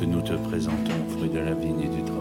que nous te présentons, fruit de la vigne et du travail.